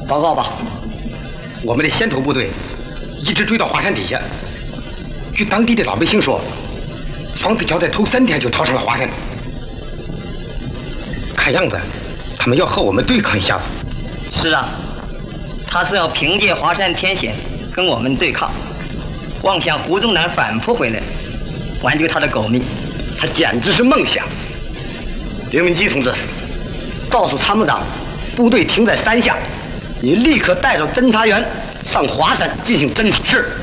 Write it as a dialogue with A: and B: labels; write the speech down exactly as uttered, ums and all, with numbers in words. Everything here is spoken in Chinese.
A: 报告吧。我们的先头部队一直追到华山底下，据当地的老百姓说，双子桥在头三天就逃上了华山。看样子，他们要和我们对抗一下子。
B: 是啊，他是要凭借华山天险跟我们对抗，妄想胡宗南反扑回来，挽救他的狗命，
A: 他简直是梦想。刘文基同志，告诉参谋长，部队停在山下，你立刻带着侦察员上华山进行侦查。是。